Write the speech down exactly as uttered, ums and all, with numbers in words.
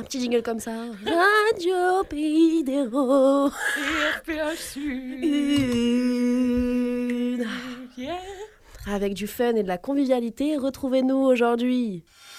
petit jingle comme ça. Radio Pays des Roses. R P H Sud. Une. Yeah. Avec du fun et de la convivialité, retrouvez-nous aujourd'hui.